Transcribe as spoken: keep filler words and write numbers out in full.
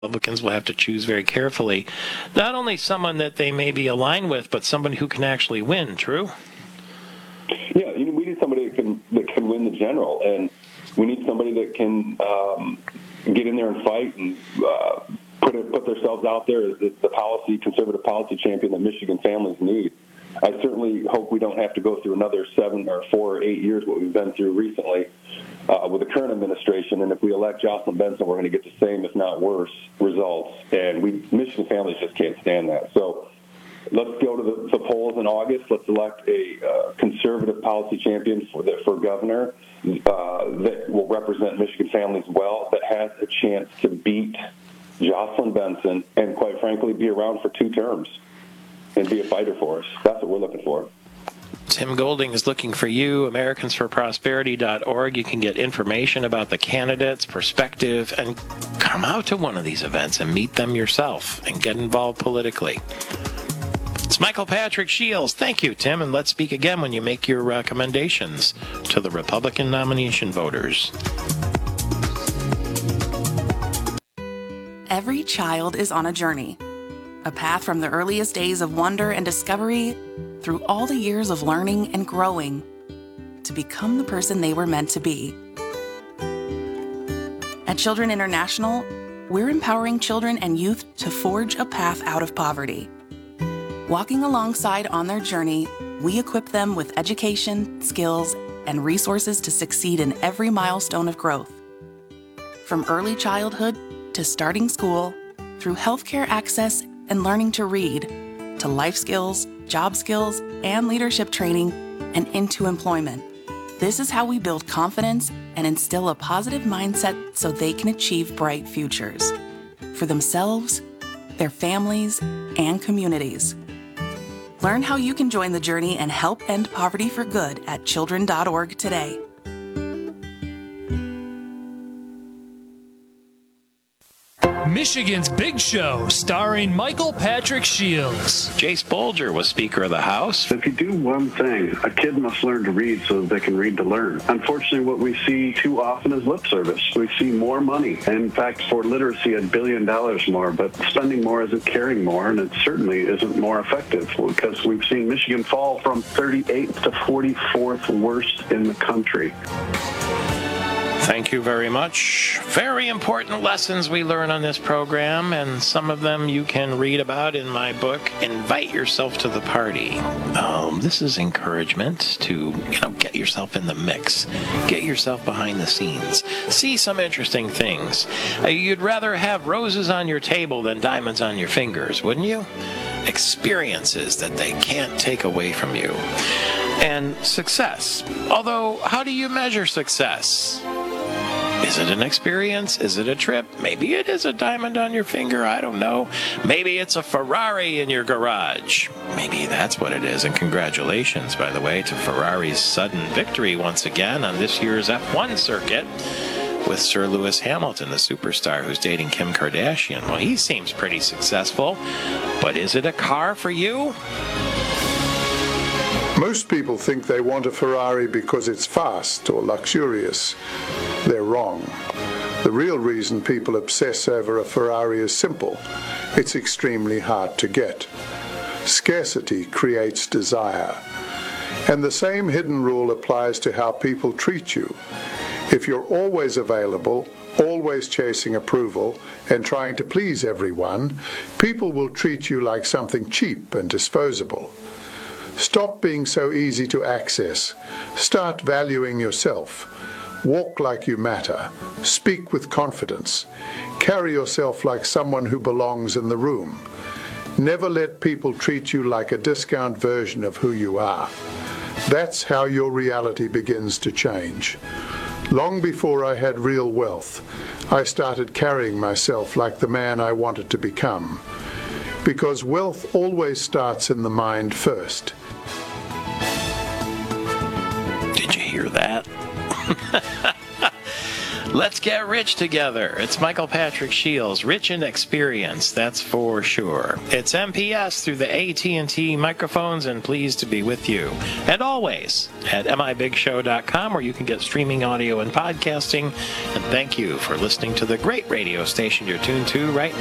Republicans will have to choose very carefully. Not only someone that they may be aligned with, but somebody who can actually win. True? Yeah, you know, we need somebody that can that can win the general, and we need somebody that can um, get in there and fight and uh, put it, put themselves out there as the, the policy conservative policy champion that Michigan families need. I certainly hope we don't have to go through another seven or four or eight years what we've been through recently uh, with the current administration. And if we elect Jocelyn Benson, we're going to get the same, if not worse, results. And we Michigan families just can't stand that. So let's go to the, the polls in August. Let's elect a uh, conservative policy champion for the, for governor uh, that will represent Michigan families well, that has a chance to beat Jocelyn Benson and, quite frankly, be around for two terms and be a fighter for us. That's what we're looking for. Tim Golding is looking for you, Americans for Prosperity dot org. You can get information about the candidates, perspective, and come out to one of these events and meet them yourself and get involved politically. It's Michael Patrick Shields. Thank you, Tim, and let's speak again when you make your recommendations to the Republican nomination voters. Every child is on a journey. A path from the earliest days of wonder and discovery through all the years of learning and growing to become the person they were meant to be. At Children International, we're empowering children and youth to forge a path out of poverty. Walking alongside on their journey, we equip them with education, skills, and resources to succeed in every milestone of growth. From early childhood to starting school, through healthcare access and learning to read, to life skills, job skills, and leadership training, and into employment. This is how we build confidence and instill a positive mindset so they can achieve bright futures for themselves, their families, and communities. Learn how you can join the journey and help end poverty for good at children dot org today. Michigan's Big Show, starring Michael Patrick Shields. Jace Bolger was Speaker of the House. If you do one thing, a kid must learn to read so that they can read to learn. Unfortunately, what we see too often is lip service. We see more money. In fact, for literacy, a billion dollars more, but spending more isn't caring more, and it certainly isn't more effective because we've seen Michigan fall from thirty-eighth to forty-fourth worst in the country. Thank you very much. Very important lessons we learn on this program, and some of them you can read about in my book, Invite Yourself to the Party. Um, this is encouragement to, you know, get yourself in the mix, get yourself behind the scenes, see some interesting things. Uh, you'd rather have roses on your table than diamonds on your fingers, wouldn't you? Experiences that they can't take away from you. And success. Although, how do you measure success? Is it an experience? Is it a trip? Maybe it is a diamond on your finger. I don't know. Maybe it's a Ferrari in your garage. Maybe that's what it is. And congratulations, by the way, to Ferrari's sudden victory once again on this year's F one circuit with Sir Lewis Hamilton, the superstar who's dating Kim Kardashian. Well, he seems pretty successful. But is it a car for you? Most people think they want a Ferrari because it's fast or luxurious. They're wrong. The real reason people obsess over a Ferrari is simple. It's extremely hard to get. Scarcity creates desire. And the same hidden rule applies to how people treat you. If you're always available, always chasing approval, and trying to please everyone, people will treat you like something cheap and disposable. Stop being so easy to access. Start valuing yourself. Walk like you matter. Speak with confidence. Carry yourself like someone who belongs in the room. Never let people treat you like a discount version of who you are. That's how your reality begins to change. Long before I had real wealth, I started carrying myself like the man I wanted to become. Because wealth always starts in the mind first. Did you hear that? Let's get rich together. It's Michael Patrick Shields, rich in experience, that's for sure. It's M P S through the A T and T microphones, and pleased to be with you. And always at M I Big Show dot com, where you can get streaming audio and podcasting. And thank you for listening to the great radio station you're tuned to right now.